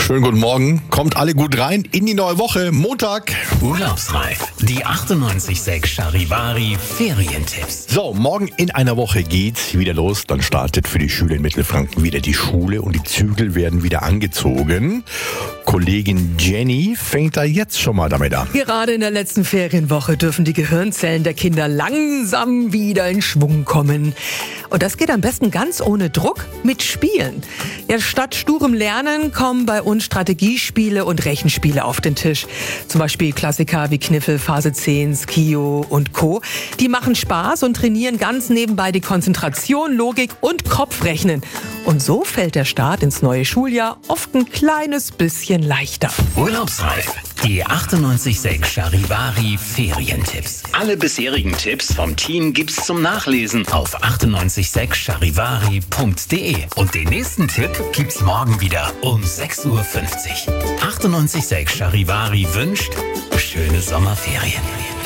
Schönen guten Morgen. Kommt alle gut rein in die neue Woche. Montag. Urlaubsreif. Die 98.6 Charivari Ferientipps. So, morgen in einer Woche geht's wieder los. Dann startet für die Schüler in Mittelfranken wieder die Schule und die Zügel werden wieder angezogen. Kollegin Jenny fängt da jetzt schon mal damit an. Gerade in der letzten Ferienwoche dürfen die Gehirnzellen der Kinder langsam wieder in Schwung kommen. Und das geht am besten ganz ohne Druck mit Spielen. Ja, statt sturem Lernen kommen bei uns Strategiespiele und Rechenspiele auf den Tisch. Zum Beispiel Klassiker wie Kniffel, Phase 10, Skio und Co. Die machen Spaß und trainieren ganz nebenbei die Konzentration, Logik und Kopfrechnen. Und so fällt der Start ins neue Schuljahr oft ein kleines bisschen leichter. Urlaubsreif. Die 98.6 Charivari Ferientipps. Alle bisherigen Tipps vom Team gibt's zum Nachlesen auf 98.6charivari.de. Und den nächsten Tipp gibt's morgen wieder um 6.50 Uhr. 98.6 Charivari wünscht schöne Sommerferien.